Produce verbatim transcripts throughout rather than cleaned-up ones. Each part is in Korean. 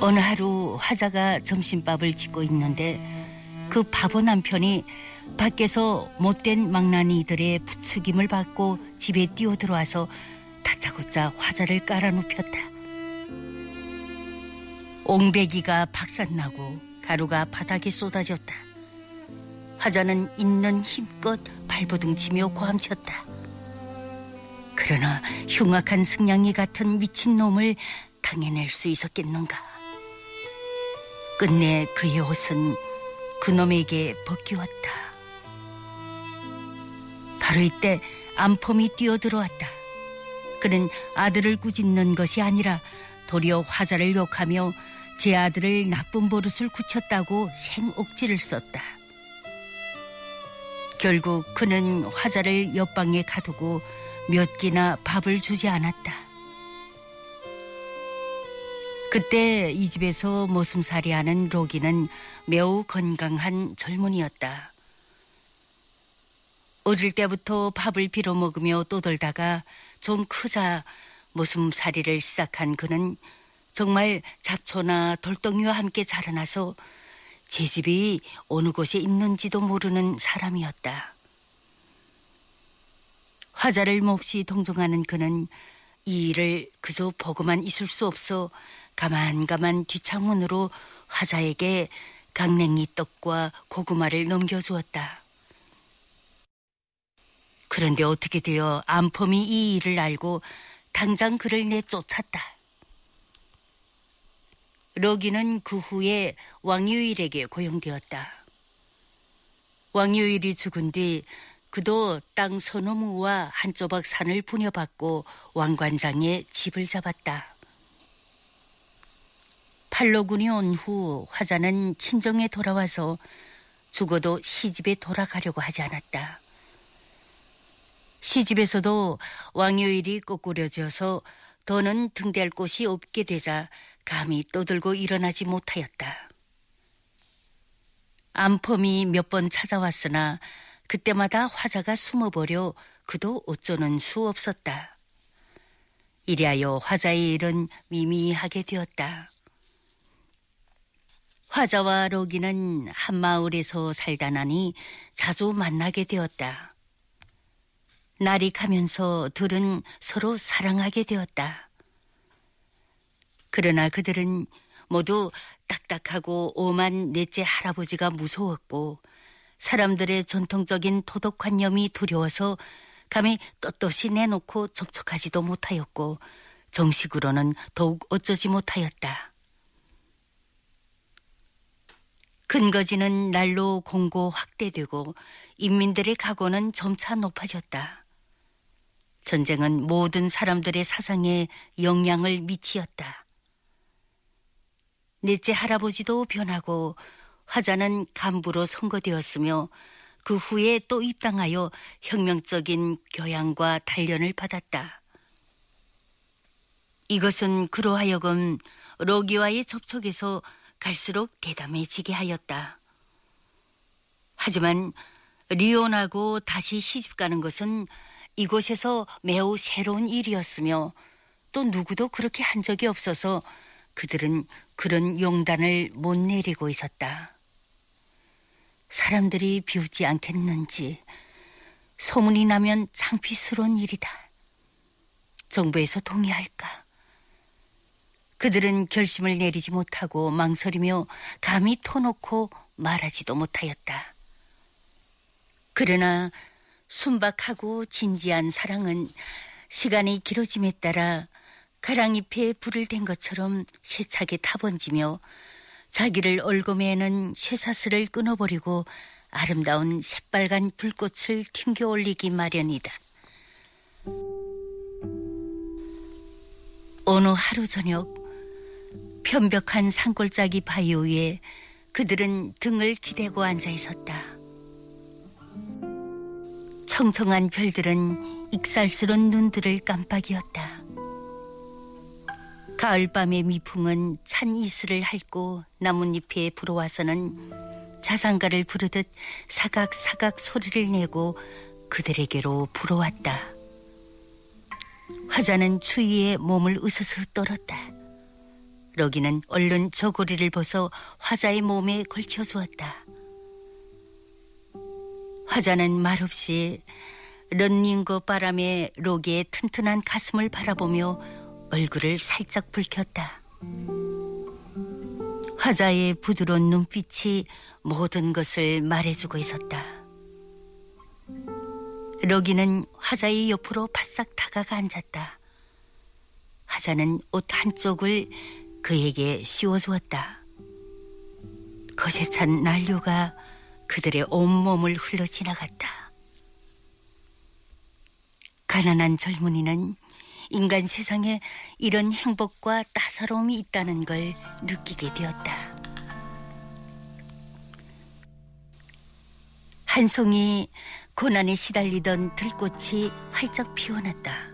어느 하루 화자가 점심밥을 짓고 있는데 그 바보 남편이 밖에서 못된 망나니들의 부추김을 받고 집에 뛰어들어와서 다짜고짜 화자를 깔아눕혔다. 옹배기가 박산나고 가루가 바닥에 쏟아졌다. 화자는 있는 힘껏 발버둥치며 고함쳤다. 그러나 흉악한 승냥이 같은 미친놈을 당해낼 수 있었겠는가. 끝내 그의 옷은 그놈에게 벗기웠다. 바로 이때 안펌이 뛰어들어왔다. 그는 아들을 꾸짖는 것이 아니라 도리어 화자를 욕하며 제 아들을 나쁜 버릇을 굳혔다고 생옥지를 썼다. 결국 그는 화자를 옆방에 가두고 몇 끼나 밥을 주지 않았다. 그때 이 집에서 모슴살이하는 로기는 매우 건강한 젊은이였다. 어릴 때부터 밥을 빌어먹으며 떠돌다가 좀 크자 모슴살이를 시작한 그는 정말 잡초나 돌덩이와 함께 자라나서 제 집이 어느 곳에 있는지도 모르는 사람이었다. 화자를 몹시 동정하는 그는 이 일을 그저 보고만 있을 수 없어 가만가만 뒷창문으로 화자에게 강냉이 떡과 고구마를 넘겨주었다. 그런데 어떻게 되어 안펌이 이 일을 알고 당장 그를 내쫓았다. 로기는 그 후에 왕유일에게 고용되었다. 왕유일이 죽은 뒤 그도 땅 서너 무와 한 조각 산을 분여받고 왕관장에 집을 잡았다. 팔로군이 온 후 화자는 친정에 돌아와서 죽어도 시집에 돌아가려고 하지 않았다. 시집에서도 왕유일이 꼬꾸려져서 더는 등대할 곳이 없게 되자 감히 떠들고 일어나지 못하였다. 안펌이 몇 번 찾아왔으나 그때마다 화자가 숨어버려 그도 어쩌는 수 없었다. 이리하여 화자의 일은 미미하게 되었다. 화자와 로기는 한 마을에서 살다 나니 자주 만나게 되었다. 날이 가면서 둘은 서로 사랑하게 되었다. 그러나 그들은 모두 딱딱하고 엄한 넷째 할아버지가 무서웠고 사람들의 전통적인 도덕관념이 두려워서 감히 떳떳이 내놓고 접촉하지도 못하였고 정식으로는 더욱 어쩌지 못하였다. 근거지는 날로 공고 확대되고 인민들의 각오는 점차 높아졌다. 전쟁은 모든 사람들의 사상에 영향을 미치었다. 넷째 할아버지도 변하고 화자는 간부로 선거되었으며 그 후에 또 입당하여 혁명적인 교양과 단련을 받았다. 이것은 그로 하여금 로기와의 접촉에서 갈수록 대담해지게 하였다. 하지만 리혼하고 다시 시집가는 것은 이곳에서 매우 새로운 일이었으며 또 누구도 그렇게 한 적이 없어서 그들은 그런 용단을 못 내리고 있었다. 사람들이 비웃지 않겠는지 소문이 나면 창피스러운 일이다. 정부에서 동의할까? 그들은 결심을 내리지 못하고 망설이며 감히 터놓고 말하지도 못하였다. 그러나 순박하고 진지한 사랑은 시간이 길어짐에 따라 가랑잎에 불을 댄 것처럼 세차게 타번지며 자기를 얽어매는 쇠사슬을 끊어버리고 아름다운 새빨간 불꽃을 튕겨 올리기 마련이다. 어느 하루 저녁 편벽한 산골짜기 바위 위에 그들은 등을 기대고 앉아 있었다. 청청한 별들은 익살스런 눈들을 깜빡이었다. 가을밤의 미풍은 찬 이슬을 핥고 나뭇잎에 불어와서는 자장가를 부르듯 사각사각 소리를 내고 그들에게로 불어왔다. 화자는 추위에 몸을 으스스 떨었다. 로기는 얼른 저고리를 벗어 화자의 몸에 걸쳐 주었다. 화자는 말없이 런닝거 바람에 로기의 튼튼한 가슴을 바라보며 얼굴을 살짝 붉혔다. 화자의 부드러운 눈빛이 모든 것을 말해주고 있었다. 로기는 화자의 옆으로 바싹 다가가 앉았다. 화자는 옷 한쪽을 그에게 씌워주었다. 거세 찬 난류가 그들의 온몸을 흘러 지나갔다. 가난한 젊은이는 인간 세상에 이런 행복과 따사로움이 있다는 걸 느끼게 되었다. 한 송이 고난에 시달리던 들꽃이 활짝 피어났다.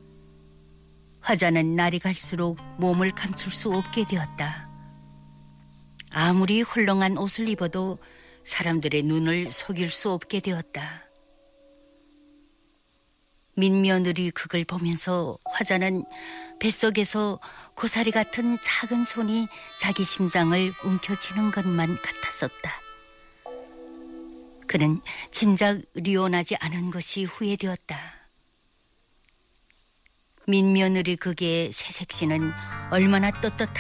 화자는 날이 갈수록 몸을 감출 수 없게 되었다. 아무리 헐렁한 옷을 입어도 사람들의 눈을 속일 수 없게 되었다. 민며느리 그걸 보면서 화자는 뱃속에서 고사리 같은 작은 손이 자기 심장을 움켜쥐는 것만 같았었다. 그는 진작 리혼하지 않은 것이 후회되었다. 민며느리 극의 새색시는 얼마나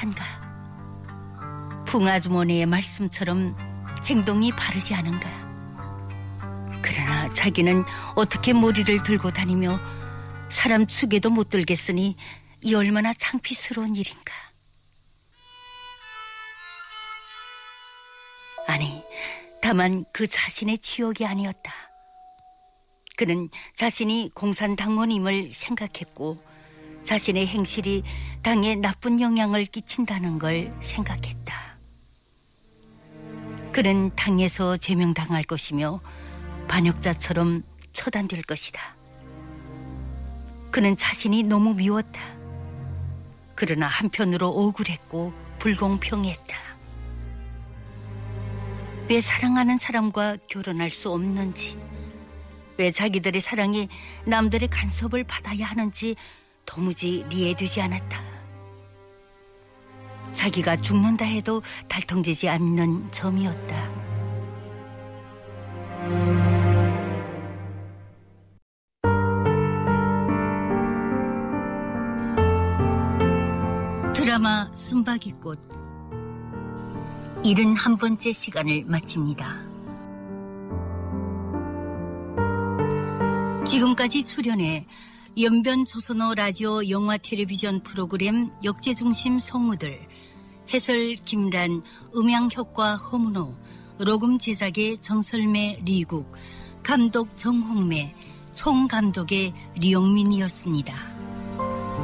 떳떳한가. 풍아주머니의 말씀처럼 행동이 바르지 않은가. 그러나 자기는 어떻게 머리를 들고 다니며 사람 축에도 못 들겠으니 이 얼마나 창피스러운 일인가. 아니, 다만 그 자신의 치욕이 아니었다. 그는 자신이 공산당원임을 생각했고 자신의 행실이 당에 나쁜 영향을 끼친다는 걸 생각했다. 그는 당에서 제명당할 것이며 반역자처럼 처단될 것이다. 그는 자신이 너무 미웠다. 그러나 한편으로 억울했고 불공평했다. 왜 사랑하는 사람과 결혼할 수 없는지, 왜 자기들의 사랑이 남들의 간섭을 받아야 하는지 도무지 이해되지 않았다. 자기가 죽는다 해도 달통지지 않는 점이었다. 드라마 쓴바귀꽃 칠십일 번째 시간을 마칩니다. 지금까지 출연해 연변 조선어 라디오 영화 텔레비전 프로그램 역제중심 성우들, 해설 김란, 음향효과 허문호, 녹음 제작의 정설매 리국, 감독 정홍매, 총감독의 리영민이었습니다.